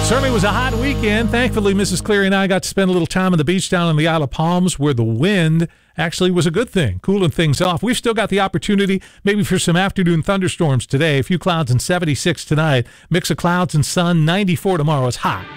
Certainly was a hot weekend. Thankfully, Mrs. Cleary and I got to spend a little time on the beach down in the Isle of Palms where the wind actually was a good thing, cooling things off. We've still got the opportunity maybe for some afternoon thunderstorms today. A few clouds and 76 tonight. Mix of clouds and sun, 94 tomorrow. It's hot.